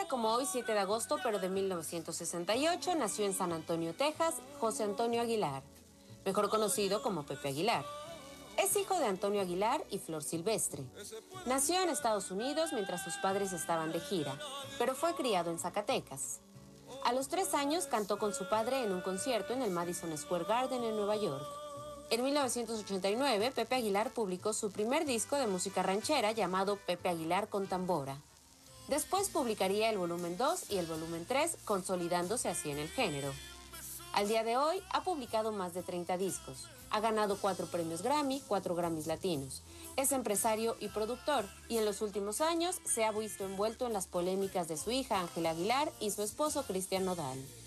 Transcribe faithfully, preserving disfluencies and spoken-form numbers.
día como hoy, siete de agosto, pero de mil novecientos sesenta y ocho, nació en San Antonio, Texas, José Antonio Aguilar, mejor conocido como Pepe Aguilar. Es hijo de Antonio Aguilar y Flor Silvestre. Nació en Estados Unidos mientras sus padres estaban de gira, pero fue criado en Zacatecas. A los tres años cantó con su padre en un concierto en el Madison Square Garden en Nueva York. En mil novecientos ochenta y nueve, Pepe Aguilar publicó su primer disco de música ranchera llamado Pepe Aguilar con Tambora. Después publicaría el volumen dos y el volumen tres, consolidándose así en el género. Al día de hoy ha publicado más de treinta discos, ha ganado cuatro premios Grammy, cuatro Grammys latinos, es empresario y productor y en los últimos años se ha visto envuelto en las polémicas de su hija Ángela Aguilar y su esposo Cristian Nodal.